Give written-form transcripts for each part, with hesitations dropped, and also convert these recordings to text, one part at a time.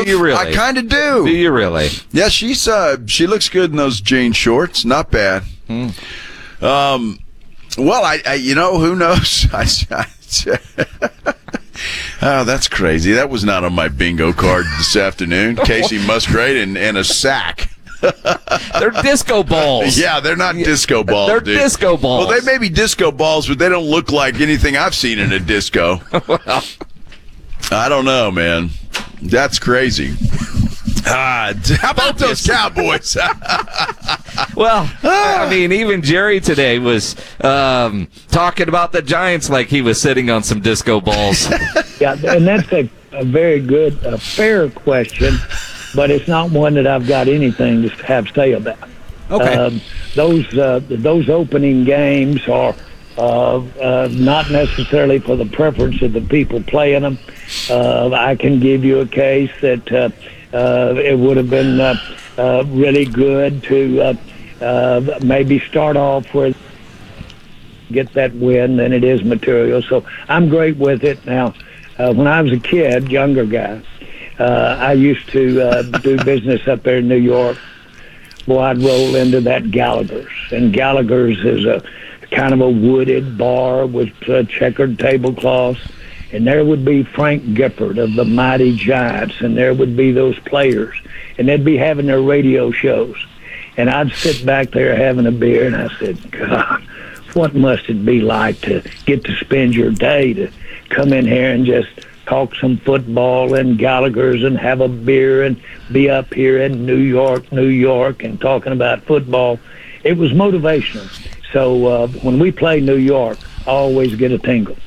Do you really? I kind of do. Do you really? Yeah, she looks good in those jean shorts. Not bad. Well, I you know, who knows? Oh, that's crazy. That was not on my bingo card this afternoon. Casey Musgrave and a sack. They're disco balls. Yeah, they're not disco balls. They're dude. disco balls. Well, they may be disco balls, but they don't look like anything I've seen in a disco. Well, I don't know, man. That's crazy. How about those Cowboys? well, I mean, even Jerry today was talking about the Giants like he was sitting on some disco balls. Yeah, and that's a very good, fair question, but it's not one that I've got anything to have say about. Okay. Those opening games are not necessarily for the preference of the people playing them. I can give you a case that it would have been really good to maybe start off with get that win than it is material. So I'm great with it. Now, when I was a kid, younger guy, I used to do business up there in New York. Boy, I'd roll into that Gallagher's. And Gallagher's is a kind of a wooded bar with checkered tablecloths. And there would be Frank Gifford of the Mighty Giants, and there would be those players. And they'd be having their radio shows. And I'd sit back there having a beer, and I said, God, what must it be like to get to spend your day to come in here and just talk some football and Gallagher's and have a beer and be up here in New York, and talking about football. It was motivational. So when we play New York, I always get a tingle.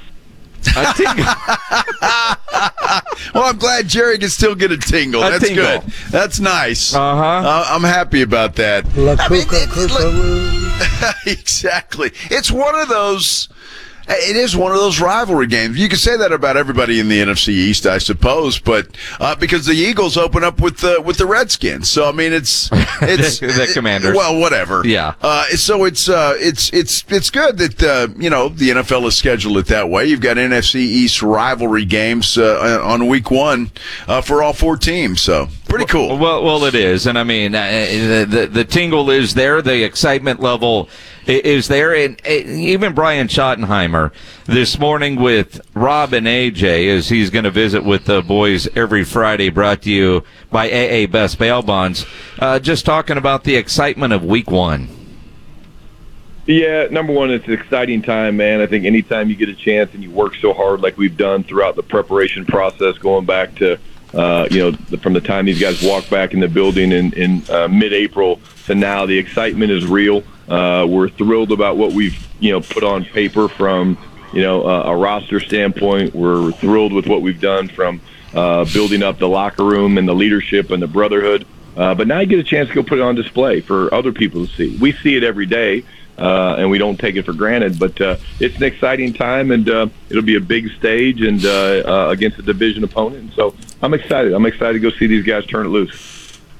Well, I'm glad Jerry can still get a tingle. That's good. That's nice. I'm happy about that. Exactly. It's one of those. It is one of those rivalry games. You can say that about everybody in the NFC East, I suppose, but because the Eagles open up with the Redskins, so I mean it's the Commanders. Well, whatever. Yeah. So it's good that the NFL has scheduled it that way. You've got NFC East rivalry games on week 1 for all 4 teams. So pretty cool. Well, it is, and I mean the tingle is there, the excitement level is there, and even Brian Schottenheimer this morning with Rob and AJ, as he's going to visit with the boys every Friday, brought to you by AA Best Bail Bonds, just talking about the excitement of week 1. Yeah, number one, it's an exciting time, man. I think anytime you get a chance and you work so hard like we've done throughout the preparation process, going back to from the time these guys walked back in the building in mid-April to now, the excitement is real. We're thrilled about what we've put on paper from a roster standpoint. We're thrilled with what we've done from building up the locker room and the leadership and the brotherhood. But now you get a chance to go put it on display for other people to see. We see it every day, and we don't take it for granted. But it's an exciting time, and it'll be a big stage and against a division opponent. And so I'm excited. I'm excited to go see these guys turn it loose.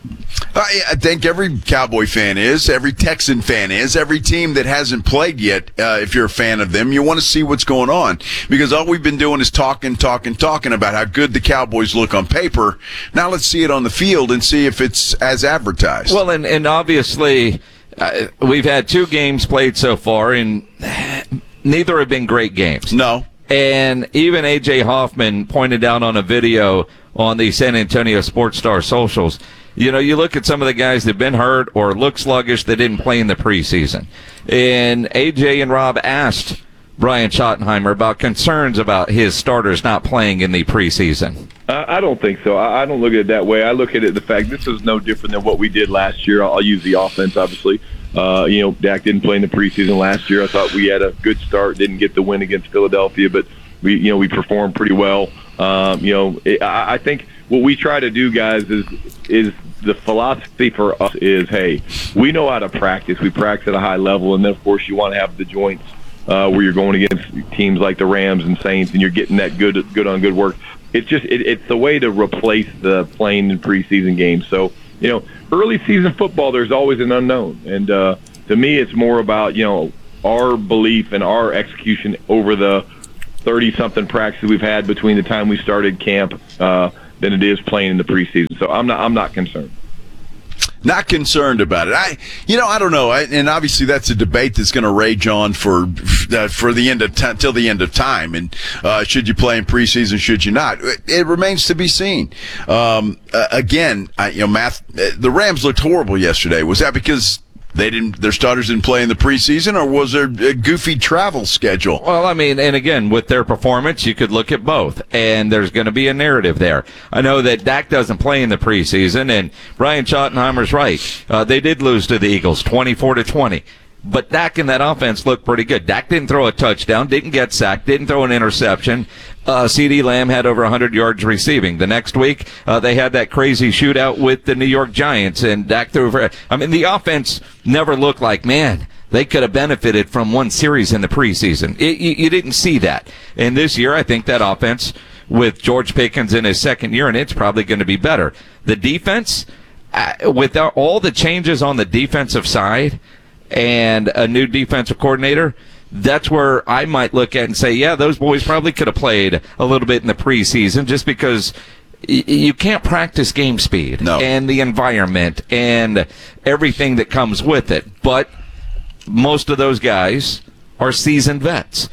I think every Cowboy fan is, every Texan fan is, every team that hasn't played yet, if you're a fan of them, you want to see what's going on. Because all we've been doing is talking about how good the Cowboys look on paper. Now let's see it on the field and see if it's as advertised. Well, and obviously we've had 2 games played so far, and neither have been great games. No. And even A.J. Hoffman pointed out on a video on the San Antonio Sports Star socials, you look at some of the guys that have been hurt or look sluggish that didn't play in the preseason. And A.J. and Rob asked Brian Schottenheimer about concerns about his starters not playing in the preseason. I don't think so. I don't look at it that way. I look at it the fact this is no different than what we did last year. I'll use the offense, obviously. Dak didn't play in the preseason last year. I thought we had a good start, didn't get the win against Philadelphia, but we performed pretty well. I think what we try to do, guys, is the philosophy for us is, hey, we know how to practice. We practice at a high level, and then, of course, you want to have the joints where you're going against teams like the Rams and Saints, and you're getting that good work. It's the way to replace the playing in preseason games. So, early season football, there's always an unknown. And to me, it's more about, our belief and our execution over the 30-something practices we've had between the time we started camp than it is playing in the preseason. So I'm not concerned. Not concerned about it. I don't know. And obviously that's a debate that's going to rage on for the end of time, till the end of time. And should you play in preseason? Should you not? It remains to be seen. Again, the Rams looked horrible yesterday. Was that because their starters didn't play in the preseason, or was there a goofy travel schedule? Well, I mean, and again, with their performance, you could look at both, and there's going to be a narrative there. I know that Dak doesn't play in the preseason, and Brian Schottenheimer's right. They did lose to the Eagles 24-20. But Dak and that offense looked pretty good. Dak didn't throw a touchdown, didn't get sacked, didn't throw an interception. CeeDee Lamb had over 100 yards receiving. The next week, they had that crazy shootout with the New York Giants, and Dak threw for... I mean, the offense never looked like, man, they could have benefited from one series in the preseason. You didn't see that. And this year, I think that offense, with George Pickens in his second year, and it's probably going to be better. The defense, with all the changes on the defensive side, and a new defensive coordinator, that's where I might look at and say, yeah, those boys probably could have played a little bit in the preseason, just because you can't practice game speed and the environment and everything that comes with it. But most of those guys are seasoned vets.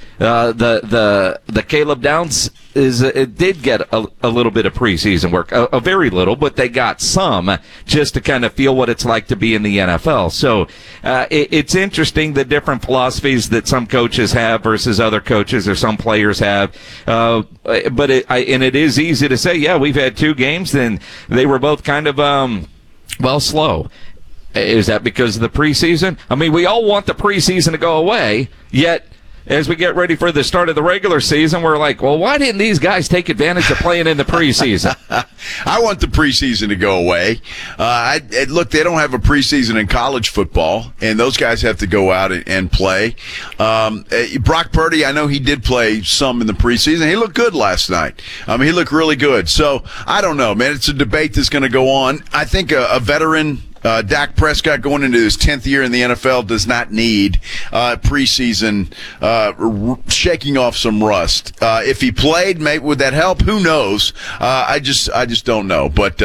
The Caleb Downs it did get a little bit of preseason work, a very little, but they got some just to kind of feel what it's like to be in the NFL. So it's interesting, the different philosophies that some coaches have versus other coaches or some players have. But it is easy to say, yeah, we've had two games, and they were both kind of slow. Is that because of the preseason? I mean, we all want the preseason to go away, yet as we get ready for the start of the regular season, we're like, well, why didn't these guys take advantage of playing in the preseason? I want the preseason to go away. Look, they don't have a preseason in college football, and those guys have to go out and play. Brock Purdy, I know he did play some in the preseason. He looked good last night. He looked really good. So, I don't know, man. It's a debate that's going to go on. I think a veteran, Dak Prescott, going into his 10th year in the NFL, does not need preseason shaking off some rust. If he played, maybe would that help? Who knows? I just don't know. But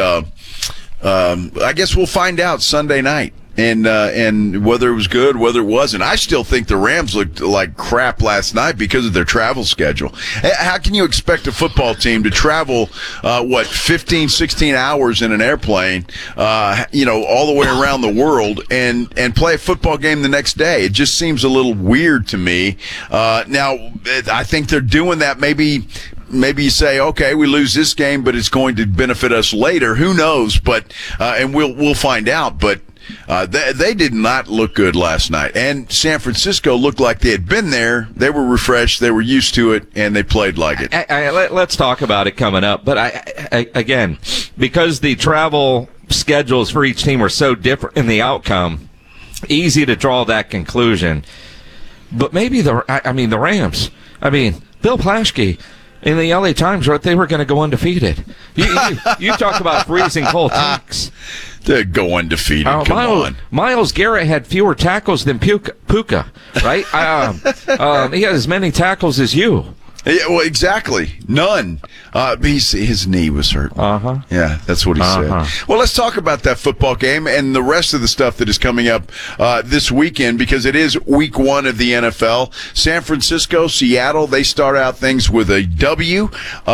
I guess we'll find out Sunday night. And whether it was good, whether it wasn't. I still think the Rams looked like crap last night because of their travel schedule. How can you expect a football team to travel, 15, 16 hours in an airplane, all the way around the world and play a football game the next day? It just seems a little weird to me. Now, I think they're doing that maybe you say, okay, we lose this game, but it's going to benefit us later. Who knows? But and we'll find out. But they did not look good last night. And San Francisco looked like they had been there. They were refreshed. They were used to it, and they played like it. Let's talk about it coming up. But again, because the travel schedules for each team were so different in the outcome, easy to draw that conclusion. But maybe the Rams. I mean, Bill Plaschke in the LA Times wrote they were going to go undefeated. You talk about freezing cold takes. They're go undefeated. Come on. Myles Garrett had fewer tackles than Puka, right? He had as many tackles as you. Yeah, well, exactly. None. His knee was hurt. Uh-huh. Yeah, that's what he said. Well, let's talk about that football game and the rest of the stuff that is coming up this weekend, because it is week 1 of the NFL. San Francisco, Seattle, they start out things with a W.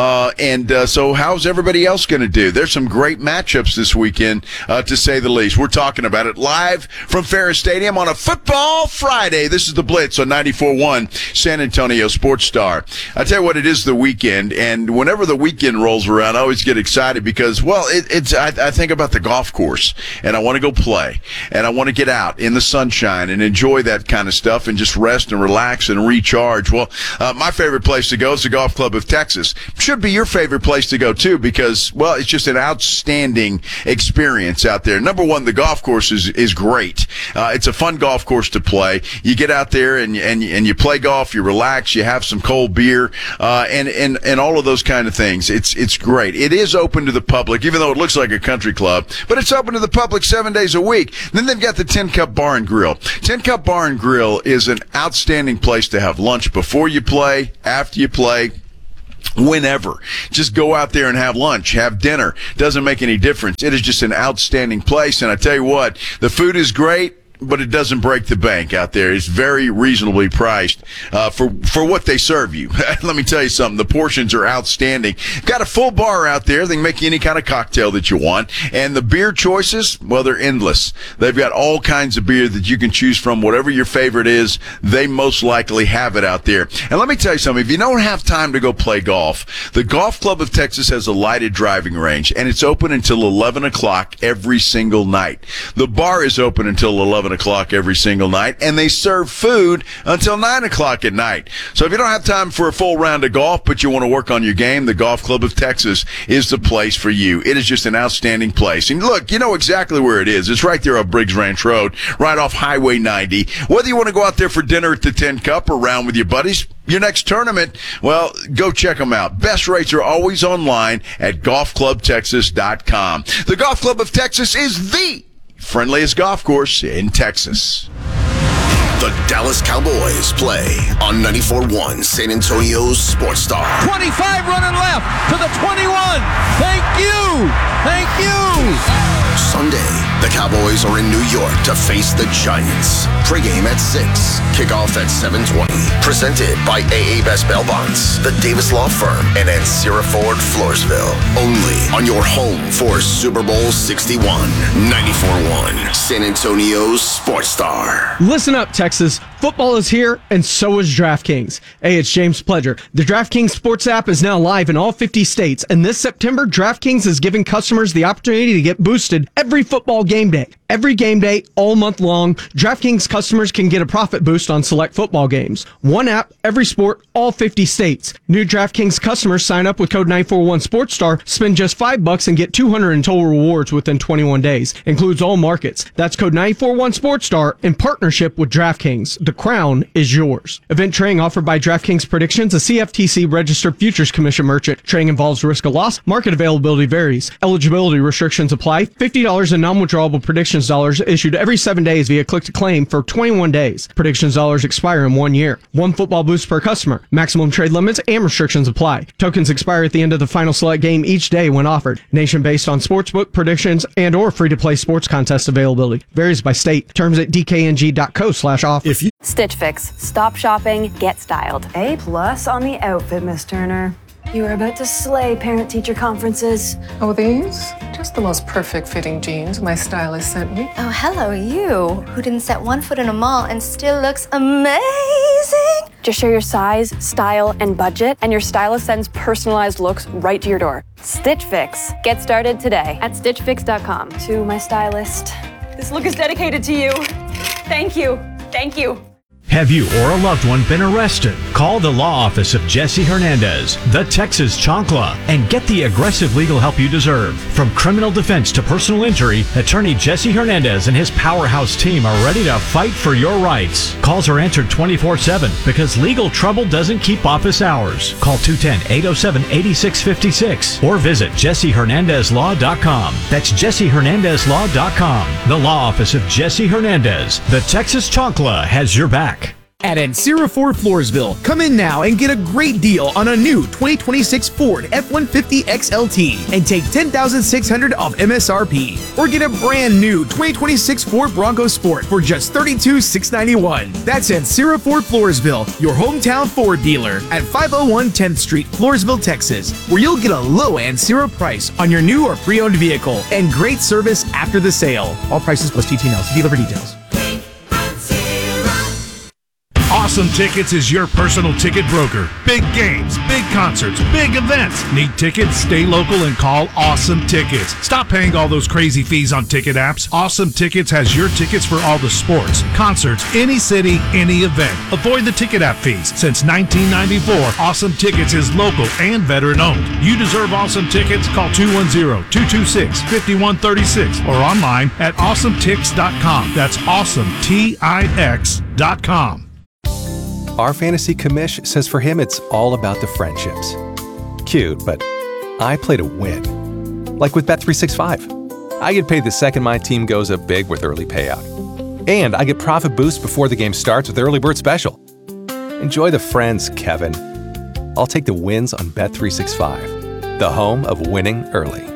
So how's everybody else going to do? There's some great matchups this weekend, to say the least. We're talking about it live from Ferris Stadium on a Football Friday. This is The Blitz on 94.1 San Antonio Sports Star. I tell you what, it is the weekend, and whenever the weekend rolls around, I always get excited because, well, I think about the golf course, and I want to go play, and I want to get out in the sunshine and enjoy that kind of stuff and just rest and relax and recharge. Well, my favorite place to go is the Golf Club of Texas. Should be your favorite place to go, too, because, well, it's just an outstanding experience out there. Number one, the golf course is great. It's a fun golf course to play. You get out there and you play golf, you relax, you have some cold beer, and all of those kind of things. It's great. It is open to the public, even though it looks like a country club, but it's open to the public 7 days a week. Then they've got the Tin Cup Bar and Grill. Tin Cup Bar and Grill is an outstanding place to have lunch before you play, after you play. whenever. Just go out there and have lunch, have dinner. Doesn't make any difference. It is just an outstanding place. And I tell you what, the food is great, but it doesn't break the bank out there. It's very reasonably priced for what they serve you. Let me tell you something. The portions are outstanding. Got a full bar out there. They can make you any kind of cocktail that you want. And the beer choices, well, they're endless. They've got all kinds of beer that you can choose from. Whatever your favorite is, they most likely have it out there. And let me tell you something. If you don't have time to go play golf, the Golf Club of Texas has a lighted driving range, and it's open until 11 o'clock every single night. The bar is open until 11 o'clock every single night, and they serve food until 9 o'clock at night. So if you don't have time for a full round of golf, but you want to work on your game, the Golf Club of Texas is the place for you. It is just an outstanding place. And look, you know exactly where it is. It's right there on Briggs Ranch Road, right off Highway 90. Whether you want to go out there for dinner at the 10 Cup or round with your buddies, your next tournament, well, go check them out. Best rates are always online at golfclubtexas.com. The Golf Club of Texas is the friendliest golf course in Texas. The Dallas Cowboys play on 94.1 San Antonio's Sports Star. 25 running left to the 21. Thank you. Thank you. Sunday, the Cowboys are in New York to face the Giants. Pre-game at 6, kickoff at 7:20. Presented by AA Best Bail Bonds, the Davis Law Firm, and Ancira Ford, Floresville. Only on your home for Super Bowl 61. 94.1 San Antonio's Sports Star. Listen up, Texas. Football is here, and so is DraftKings. Hey, it's James Pledger. The DraftKings Sports app is now live in all 50 states, and this September, DraftKings is giving customers the opportunity to get boosted every football game day. Every game day, all month long, DraftKings customers can get a profit boost on select football games. One app, every sport, all 50 states. New DraftKings customers sign up with code 941SportsStar, spend just $5 and get $200 in total rewards within 21 days. Includes all markets. That's code 941SportsStar in partnership with DraftKings. The crown is yours. Event trading offered by DraftKings Predictions, a CFTC registered futures commission merchant. Trading involves risk of loss. Market availability varies. Eligibility restrictions apply. $50 in non-withdrawable predictions dollars issued every 7 days via click to claim for 21 days. Predictions dollars expire in 1 year. One football boost per customer. Maximum trade limits and restrictions apply. Tokens expire at the end of the final select game each day when offered. Nation based on sportsbook predictions and or free-to-play sports contest availability. Varies by state. Terms at dkng.co/offer. Stitch Fix. Stop shopping, get styled. A+ on the outfit, Miss Turner. You are about to slay parent-teacher conferences. Oh, these? Just the most perfect fitting jeans my stylist sent me. Oh, hello, you, who didn't set one foot in a mall and still looks amazing. Just share your size, style, and budget, and your stylist sends personalized looks right to your door. Stitch Fix. Get started today at StitchFix.com. To my stylist, this look is dedicated to you. Thank you. Thank you. Have you or a loved one been arrested? Call the law office of Jesse Hernandez, the Texas Chancla, and get the aggressive legal help you deserve. From criminal defense to personal injury, attorney Jesse Hernandez and his powerhouse team are ready to fight for your rights. Calls are answered 24/7 because legal trouble doesn't keep office hours. Call 210-807-8656 or visit JesseHernandezLaw.com. That's JesseHernandezLaw.com. The law office of Jesse Hernandez, the Texas Chancla, has your back. At Ancira Ford Floresville, come in now and get a great deal on a new 2026 Ford F-150 XLT and take $10,600 off MSRP. Or get a brand new 2026 Ford Bronco Sport for just $32,691. That's Ancira Ford Floresville, your hometown Ford dealer at 501 10th Street, Floresville, Texas, where you'll get a low Ancira price on your new or pre-owned vehicle and great service after the sale. All prices plus TTNL. See dealer for details. Awesome Tickets is your personal ticket broker. Big games, big concerts, big events. Need tickets? Stay local and call Awesome Tickets. Stop paying all those crazy fees on ticket apps. Awesome Tickets has your tickets for all the sports, concerts, any city, any event. Avoid the ticket app fees. Since 1994, Awesome Tickets is local and veteran owned. You deserve Awesome Tickets. Call 210-226-5136 or online at awesometix.com. That's awesometix.com. Our fantasy commish says for him it's all about the friendships. Cute, but I play to win. Like with Bet365. I get paid the second my team goes up big with early payout. And I get profit boost before the game starts with Early Bird Special. Enjoy the friends, Kevin. I'll take the wins on Bet365, the home of winning early.